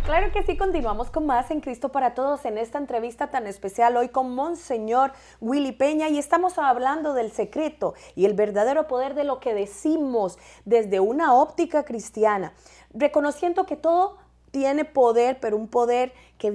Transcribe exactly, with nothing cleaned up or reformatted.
Claro que sí, continuamos con más en Cristo para Todos en esta entrevista tan especial hoy con Monseñor Willy Peña y estamos hablando del secreto y el verdadero poder de lo que decimos desde una óptica cristiana, reconociendo que todo tiene poder, pero un poder que